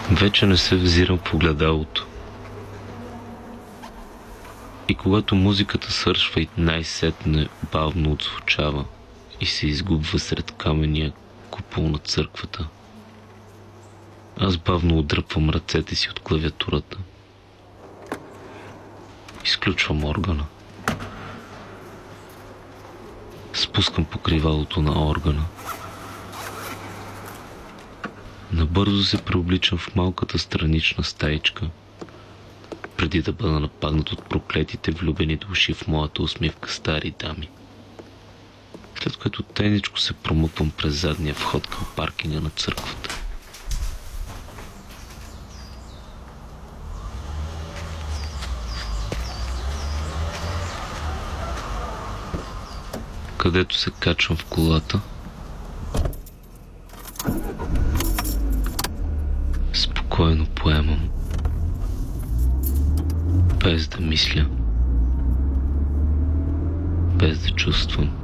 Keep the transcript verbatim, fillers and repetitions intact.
Вече не се взирам в огледалото. И когато музиката свършва и най-сетне бавно отзвучава и се изгубва сред камения купол на църквата, аз бавно отдръпвам ръцете си от клавиатурата. Изключвам органа. Спускам покривалото на органа. Набързо се преобличам в малката странична стаичка, преди да бъда нападнат от проклетите влюбени души в моята усмивка стари дами. След което тайничко се промутвам през задния вход към паркинга на църквата. Където се качвам в колата, спокойно поемам, без да мисля, без да чувствам.